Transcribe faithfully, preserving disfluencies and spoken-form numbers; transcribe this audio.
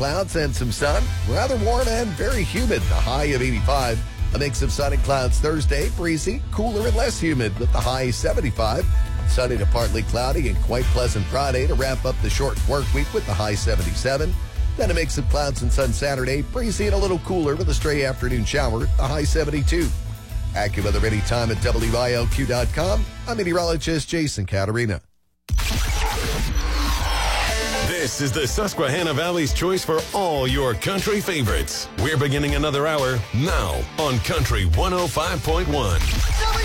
clouds and some sun. Rather warm and very humid. The high of eighty-five. A mix of sun and clouds Thursday. Breezy, cooler and less humid with the high seventy-five. Sunny to partly cloudy and quite pleasant Friday to wrap up the short work week with the high seventy-seven. Then a mix of clouds and sun Saturday. Breezy and a little cooler with a stray afternoon shower. The high seventy-two. AccuWeather anytime at W I L Q dot com. I'm meteorologist Jason Caterina. This is the Susquehanna Valley's choice for all your country favorites. We're beginning another hour now on Country one oh five point one.